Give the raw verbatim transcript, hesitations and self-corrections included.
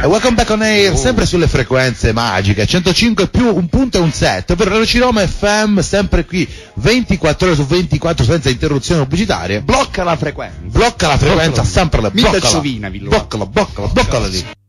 E welcome back on air, oh. sempre sulle frequenze magiche, centocinque più un punto e un set, per Radio Roma F M, sempre qui, ventiquattro ore su ventiquattro senza interruzioni pubblicitarie. Blocca la frequenza. Blocca la frequenza, bloccala. sempre la bloccala. Bloccala, bloccala, bloccala, bloccala lì.